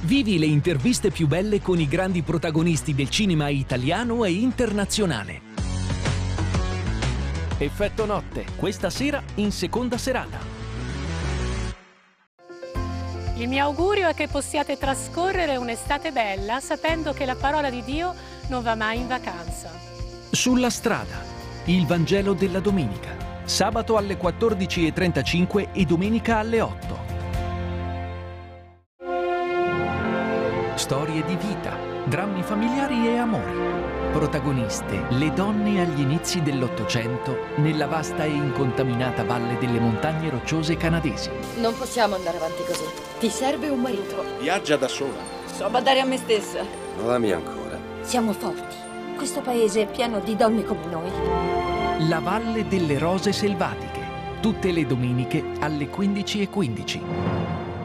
Vivi le interviste più belle con i grandi protagonisti del cinema italiano e internazionale. Effetto notte, questa sera in seconda serata. Il mio augurio è che possiate trascorrere un'estate bella sapendo che la parola di Dio non va mai in vacanza. Sulla strada, il Vangelo della domenica. Sabato alle 14:35 e domenica alle 8. Storie di vita, drammi familiari e amori. Protagoniste, le donne agli inizi dell'Ottocento nella vasta e incontaminata valle delle montagne rocciose canadesi. Non possiamo andare avanti così. Ti serve un marito. Viaggia da sola. So badare a me stessa. Non ami ancora. Siamo forti. Questo paese è pieno di donne come noi. La Valle delle Rose Selvatiche. Tutte le domeniche alle 15:15.